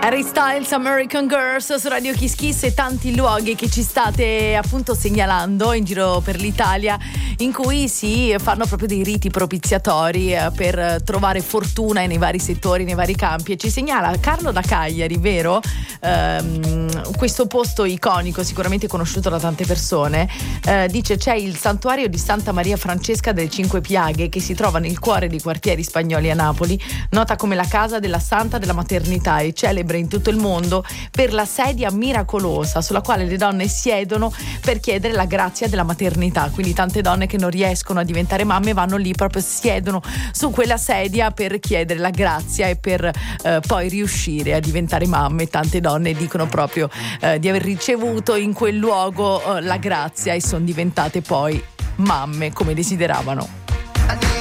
Harry Styles, American Girls su Radio Kiss Kiss, e tanti luoghi che ci state appunto segnalando in giro per l'Italia in cui si fanno proprio dei riti propiziatori per trovare fortuna nei vari settori, nei vari campi. E ci segnala Carlo da Cagliari, vero? Questo posto iconico, sicuramente conosciuto da tante persone, dice c'è il santuario di Santa Maria Francesca delle Cinque Piaghe che si trova nel cuore dei quartieri spagnoli a Napoli, nota come la casa della Santa della Maternità e celebre in tutto il mondo per la sedia miracolosa sulla quale le donne siedono per chiedere la grazia della maternità. Quindi tante donne che non riescono a diventare mamme vanno lì, proprio siedono su quella sedia per chiedere la grazia e per poi riuscire a diventare mamme. Tante donne dicono proprio di aver ricevuto in quel luogo la grazia e sono diventate poi mamme come desideravano.